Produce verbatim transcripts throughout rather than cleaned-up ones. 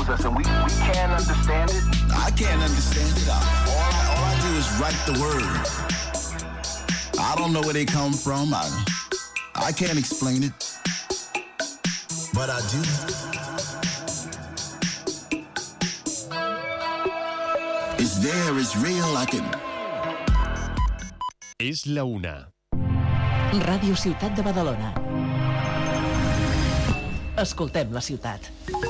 us, and we, we can't understand it. I can't understand it. All I, all I do is write the words. I don't know where they come from. I, I can't explain it. But I do. It's there, it's real, I can... És la una. Ràdio Ciutat de Badalona. Escoltem la ciutat.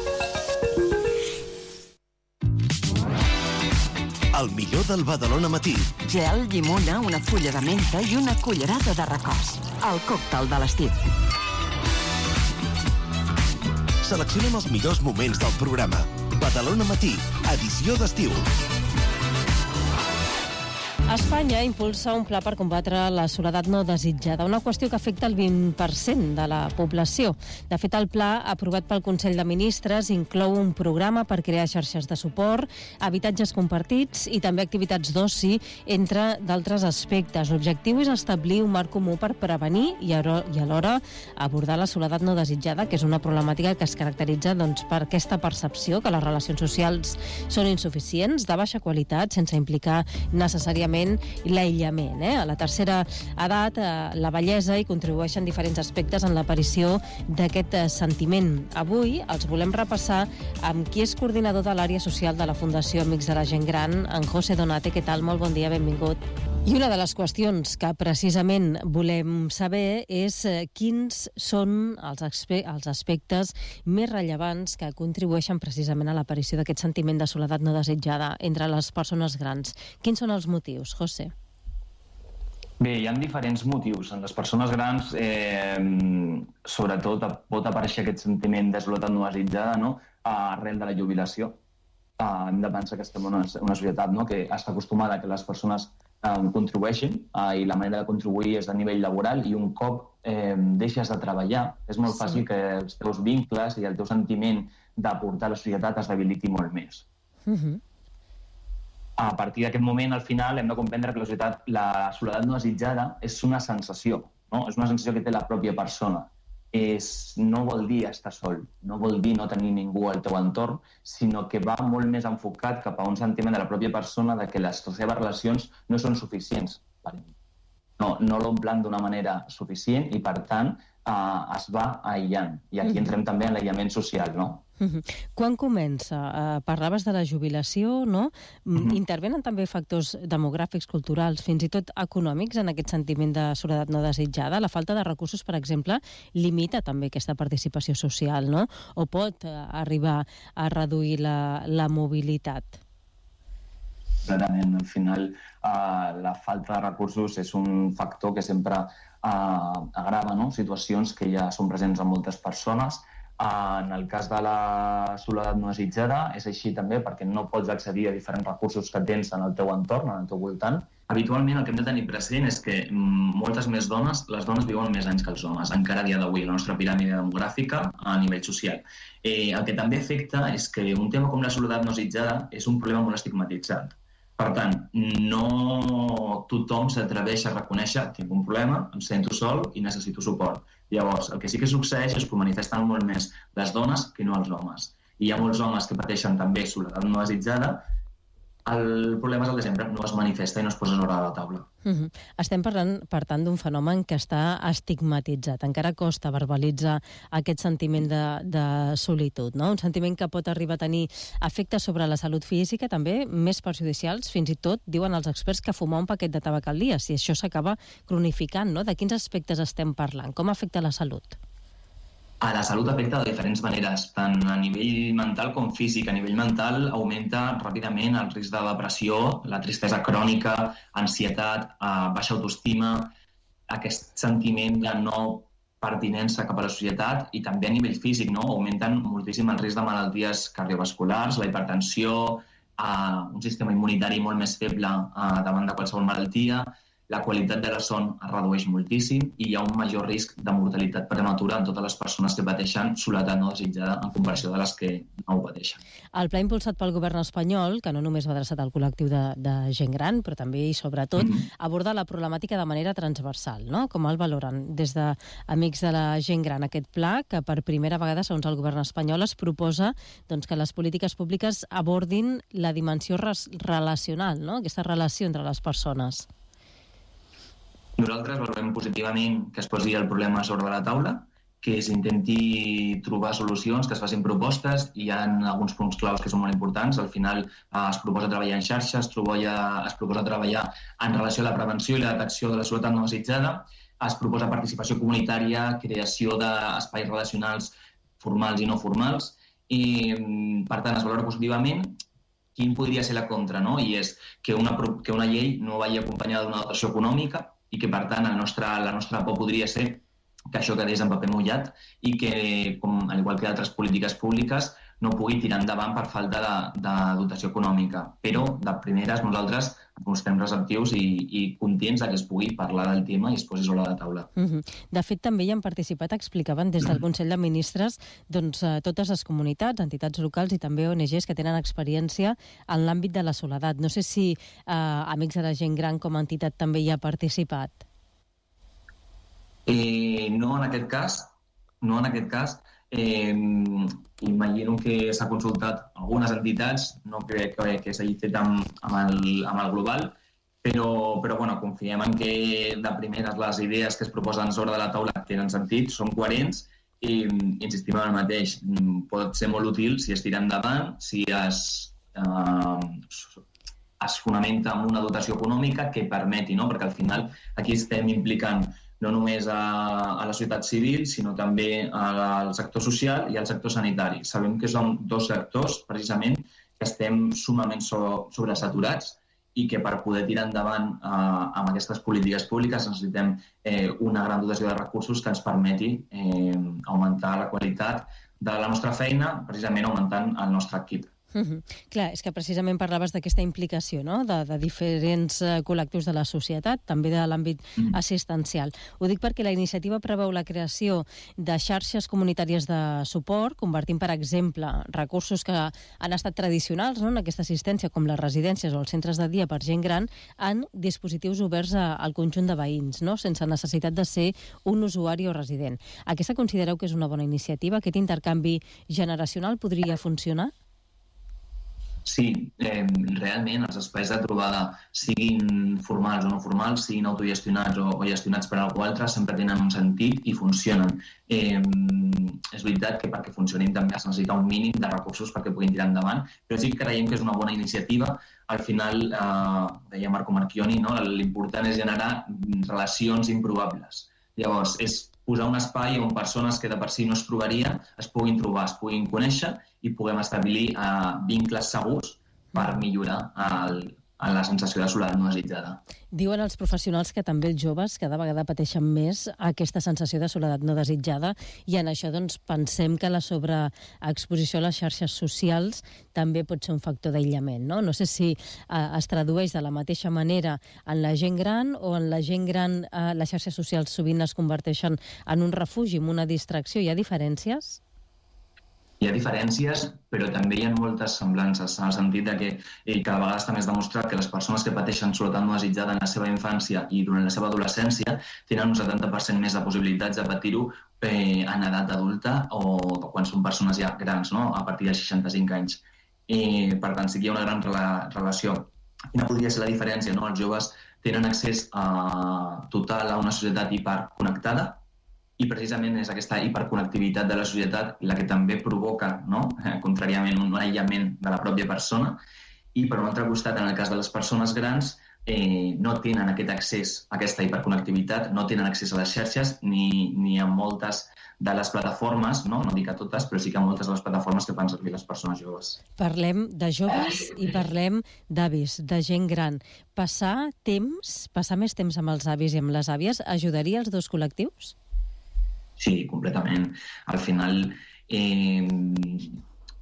El millor del Badalona Matí. Gel, llimona, una fulla de menta i una cullerada de recòs. El còctel de l'estiu. Seleccionem els millors moments del programa. Badalona Matí, edició d'estiu. Espanya impulsa un pla per combatre la soledat no desitjada, una qüestió que afecta el vint per cent de la població. De fet, el pla, aprovat pel Consell de Ministres, inclou un programa per crear xarxes de suport, habitatges compartits i també activitats d'oci, entre d'altres aspectes. L'objectiu és establir un marc comú per prevenir i alhora abordar la soledat no desitjada, que és una problemàtica que es caracteritza doncs, per aquesta percepció que les relacions socials són insuficients, de baixa qualitat, sense implicar necessàriament l'aïllament. Eh? A la tercera edat, eh, la bellesa hi contribueixen diferents aspectes en l'aparició d'aquest eh, sentiment. Avui els volem repassar amb qui és coordinador de l'àrea social de la Fundació Amics de la Gent Gran, en José Donate. Què tal? Molt bon dia, benvingut. I una de les qüestions que precisament volem saber és eh, quins són els, aspe- els aspectes més rellevants que contribueixen precisament a l'aparició d'aquest sentiment de soledat no desitjada entre les persones grans. Quins són els motius, José? Bé, hi ha diferents motius. En les persones grans, eh, sobretot, pot aparèixer aquest sentiment de soledat no desitjada, no? Arrel de la jubilació. Uh, hem de pensar que estem en una, una societat, no? Que està acostumada a que les persones um, contribueixin uh, i la manera de contribuir és a nivell laboral, i un cop eh, deixes de treballar és molt fàcil sí. que els teus vincles i el teu sentiment d'aportar a la societat es debiliti molt més. Uh-huh. A partir d'aquest moment, al final, hem de comprendre que la societat, la soledat no desitjada és una sensació, no? És una sensació que té la pròpia persona. És, no vol dir estar sol, no vol dir no tenir ningú al teu entorn, sinó que va molt més enfocat cap a un sentiment de la pròpia persona de que les seves relacions no són suficients. No, no l'omplen d'una manera suficient i, per tant, eh, es va aïllant. I aquí entrem també en l'aïllament social, no? Uh-huh. Quan comença? Uh, parlaves de la jubilació, no? Uh-huh. Intervenen també factors demogràfics, culturals, fins i tot econòmics en aquest sentiment de soledat no desitjada? La falta de recursos, per exemple, limita també aquesta participació social, no? O pot uh, arribar a reduir la, la mobilitat? Clarament, al final, uh, la falta de recursos és un factor que sempre uh, agrava, no? Situacions que ja són presents en moltes persones. En el cas de la soledat no desitjada és així també perquè no pots accedir a diferents recursos que tens en el teu entorn, en el teu voltant. Habitualment el que hem de tenir present és que moltes més dones, les dones viuen més anys que els homes, encara a dia d'avui, la nostra piràmide demogràfica a nivell social. Eh, el que també afecta és que un tema com la soledat no desitjada és un problema molt estigmatitzat. Per tant, no tothom s'atreveix a reconèixer que tinc un problema, em sento sol i necessito suport. Llavors, el que sí que succeeix és que ho manifesten molt més les dones que no els homes. I hi ha molts homes que pateixen també soledat no desitjada. El problema és el de sempre, no es manifesta i no es posa sobre la taula. Uh-huh. Estem parlant, per tant, d'un fenomen que està estigmatitzat. Encara costa verbalitzar aquest sentiment de, de solitud, no? Un sentiment que pot arribar a tenir efectes sobre la salut física, també més perjudicials, fins i tot, diuen els experts, que fumar un paquet de tabac al dia, si això s'acaba cronificant, no? De quins aspectes estem parlant? Com afecta la salut? A la salut afecta de diferents maneres, tant a nivell mental com físic. A nivell mental augmenta ràpidament el risc de depressió, la tristesa crònica, ansietat, baixa autoestima, aquest sentiment de no pertinença cap a la societat, i també a nivell físic, no? Augmenten moltíssim el risc de malalties cardiovasculars, la hipertensió, un sistema immunitari molt més feble davant de qualsevol malaltia, la qualitat de la son es redueix moltíssim i hi ha un major risc de mortalitat prematura en totes les persones que pateixen soledat no desitjada en comparació de les que no ho pateixen. El pla impulsat pel govern espanyol, que no només va adreçat al col·lectiu de, de gent gran, però també i sobretot mm-hmm. aborda la problemàtica de manera transversal, no? Com el valoren des d'Amics de la Gent Gran, aquest pla que per primera vegada, segons el govern espanyol, es proposa doncs, que les polítiques públiques abordin la dimensió relacional, no? Aquesta relació entre les persones. Nosaltres valorem positivament que es posi el problema sobre la taula, que s'intenti trobar solucions, que es facin propostes, i hi ha alguns punts claus que són molt importants. Al final eh, es proposa treballar en xarxa, es, treballa, es proposa treballar en relació a la prevenció i la detecció de la soledat no desitjada, es proposa participació comunitària, creació d'espais relacionals formals i no formals, i per tant es valora positivament. Quin podria ser la contra, no? I és que una, que una llei no vagi acompanyada d'una dotació econòmica i que, per tant, el nostre, la nostra por podria ser que això quedés en paper mullat i que, com, al igual que altres polítiques públiques, no pugui tirar endavant per falta de, de dotació econòmica. Però, de primeres, nosaltres ens estem receptius i, i contents que es pugui parlar del tema i es posi sobre la taula. Uh-huh. De fet, també hi han participat, explicaven des del Consell de Ministres, doncs, totes les comunitats, entitats locals i també O N Ges que tenen experiència en l'àmbit de la soledat. No sé si eh, Amics de la Gent Gran com a entitat també hi ha participat. Eh, no en aquest cas, no en aquest cas. Eh, imagino que s'ha consultat algunes entitats, no crec que, que s'hagi fet amb, amb, el, amb el global, però, però bueno, confiem en que de primeres les idees que es proposen sobre de la taula tenen sentit, són coherents i insistim en el mateix. Pot ser molt útil si es tira endavant, si es, eh, es fonamenta en una dotació econòmica que permeti, no? Perquè al final aquí estem implicant no només a, a la societat civil, sinó també al sector social i al sector sanitari. Sabem que són dos sectors, precisament, que estem sumament so, sobresaturats i que per poder tirar endavant eh, amb aquestes polítiques públiques necessitem eh, una gran dotació de recursos que ens permeti eh, augmentar la qualitat de la nostra feina, precisament augmentant el nostre equip. Uh-huh. Clar, és que precisament parlaves d'aquesta implicació, no? de, de diferents uh, col·lectius de la societat, també de l'àmbit mm. assistencial. Ho dic perquè la iniciativa preveu la creació de xarxes comunitàries de suport, convertint, per exemple, recursos que han estat tradicionals, no? en aquesta assistència, com les residències o els centres de dia per gent gran, en dispositius oberts a, al conjunt de veïns, no? sense necessitat de ser un usuari o resident. Aquesta considereu que és una bona iniciativa? Aquest intercanvi generacional podria funcionar? Sí, eh, realment els espais de trobada, siguin formals o no formals, siguin autogestionats o, o gestionats per algú altre, sempre tenen un sentit i funcionen. Eh, és veritat que perquè funcionin també es necessita un mínim de recursos perquè puguin tirar endavant, però sí que creiem que és una bona iniciativa. Al final, eh, deia Marco Marchioni, no? L'important és generar relacions improbables. Llavors, és posar un espai on persones que de per si no es trobarien es puguin trobar, es puguin conèixer i puguem establir uh, vincles segurs per millorar el, la sensació de soledat no desitjada. Diuen els professionals que també els joves cada vegada pateixen més aquesta sensació de soledat no desitjada i en això doncs, pensem que la sobreexposició a les xarxes socials també pot ser un factor d'aïllament. No, no sé si eh, es tradueix de la mateixa manera en la gent gran o en la gent gran eh, les xarxes socials sovint es converteixen en un refugi, en una distracció. Hi ha diferències? Hi ha diferències, però també hi ha moltes semblances, en el sentit de que eh, cada vegada està més demostrat que les persones que pateixen soledat no desitjada en la seva infància i durant la seva adolescència tenen un setanta per cent més de possibilitats de patir-ho eh, en edat adulta o quan són persones ja grans, no? A partir dels seixanta-cinc anys. Eh, per tant, sí que hi ha una gran rela relació. Quina podria ser la diferència? No? Els joves tenen accés a, total a una societat hiperconnectada, i precisament és aquesta hiperconnectivitat de la societat la que també provoca, no? eh, contràriament, un aïllament de la pròpia persona. I, per un altre costat, en el cas de les persones grans, eh, no tenen aquest accés a aquesta hiperconnectivitat, no tenen accés a les xarxes ni, ni a moltes de les plataformes, no? no dic a totes, però sí que a moltes de les plataformes que fan servir les persones joves. Parlem de joves i parlem d'avis, de gent gran. Passar temps, passar més temps amb els avis i amb les àvies ajudaria els dos col·lectius? Sí, completament. Al final, eh,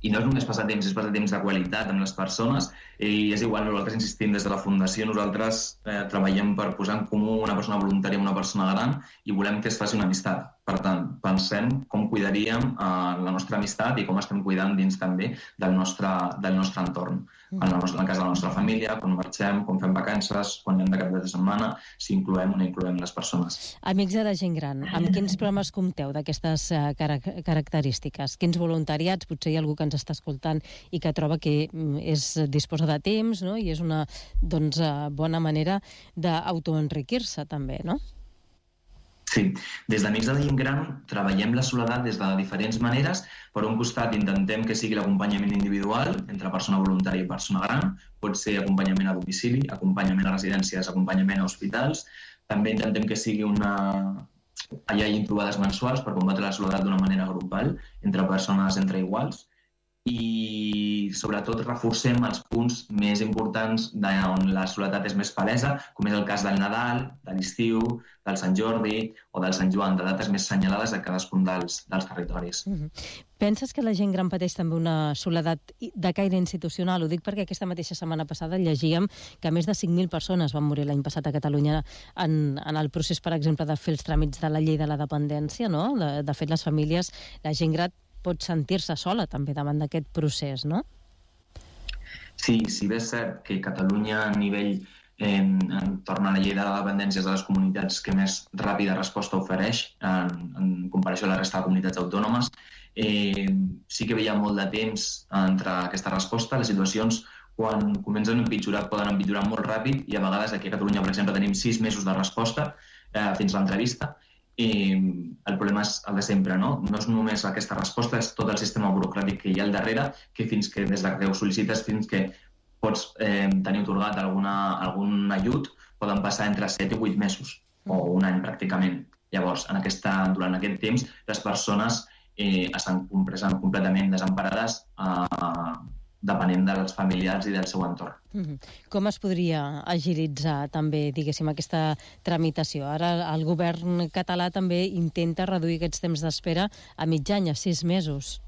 I no és només passar temps, és passar temps de qualitat amb les persones, i és igual, nosaltres insistim des de la Fundació, nosaltres eh, treballem per posar en comú una persona voluntària amb una persona gran i volem que es faci una amistat. Per tant, pensem com cuidaríem eh, la nostra amistat i com estem cuidant dins també del nostre, del nostre entorn. En el, nostre, en el cas de la nostra família, quan marxem, quan fem vacances, quan anem de cap de setmana, si incloem o no incloem les persones. Amics de la gent gran, amb quins programes compteu d'aquestes uh, car característiques? Quins voluntariats? Potser hi ha algú que ens està escoltant i que troba que és, disposa de temps, no? I és una doncs, uh, bona manera d'autoenriquir-se també, no? Sí, des d'Amics de la gent gran treballem la soledat des de diferents maneres. Per un costat intentem que sigui l'acompanyament individual entre persona voluntària i persona gran. Pot ser acompanyament a domicili, acompanyament a residències, acompanyament a hospitals. També intentem que sigui una... Hi hagi trobades mensuals per combatre la soledat d'una manera grupal entre persones entre iguals. I sobretot reforcem els punts més importants on la soledat és més palesa, com és el cas del Nadal, de l'estiu, del Sant Jordi o del Sant Joan, de dates més senyalades a cadascun dels, dels territoris. Mm-hmm. Penses que la gent gran pateix també una soledat de caire institucional? Ho dic perquè aquesta mateixa setmana passada llegíem que més de cinc mil persones van morir l'any passat a Catalunya en, en el procés, per exemple, de fer els tràmits de la llei de la dependència, no? De, de fet, les famílies, la gent gran pot sentir-se sola també davant d'aquest procés, no? Sí, si bé és cert que Catalunya a nivell eh, entorn a la llei de la dependència és de les comunitats que més ràpida resposta ofereix en, en comparació a la resta de comunitats autònomes, eh, sí que hi ha molt de temps entre aquesta resposta. Les situacions quan comencen a empitjorar poden empitjorar molt ràpid i a vegades aquí a Catalunya, per exemple, tenim sis mesos de resposta eh, fins a l'entrevista. I el problema és el de sempre, no? No és només aquesta resposta, és tot el sistema burocràtic que hi ha al darrere, que fins que des que ho sol·licites fins que pots eh, tenir otorgat alguna, algun ajut, poden passar entre set i vuit mesos, o un any pràcticament. Llavors, en aquesta, durant aquest temps, les persones eh, estan completament desemparades eh, depenent dels familiars i del seu entorn. Mm-hmm. Com es podria agilitzar també, diguéssim, aquesta tramitació? Ara el govern català també intenta reduir aquests temps d'espera a mig any, a sis mesos.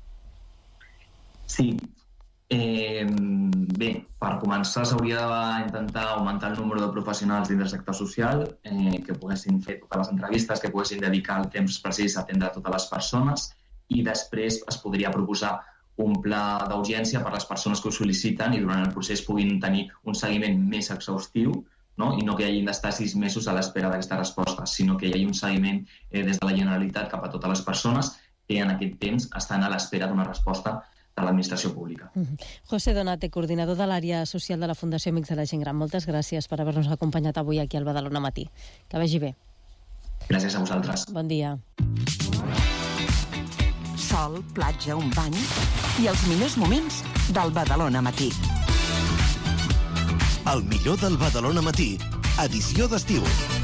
Sí. Eh, bé, per començar s'hauria d'intentar augmentar el número de professionals dins del sector social, eh, que poguessin fer totes les entrevistes, que poguessin dedicar el temps precís a atendre totes les persones, i després es podria proposar un pla d'urgència per a les persones que ho sol·liciten i durant el procés puguin tenir un seguiment més exhaustiu, no? I no que hagin d'estar sis mesos a l'espera d'aquesta resposta, sinó que hi hagi un seguiment eh, des de la Generalitat cap a totes les persones que en aquest temps estan a l'espera d'una resposta de l'administració pública. Mm-hmm. José Donate, coordinador de l'àrea social de la Fundació Amics de la Gent Gran. Moltes gràcies per haver-nos acompanyat avui aquí al Badalona Matí. Que vagi bé. Gràcies a vosaltres. Bon dia. Sol, platja, un bany i els millors moments del Badalona Matí. El millor del Badalona Matí, edició d'estiu.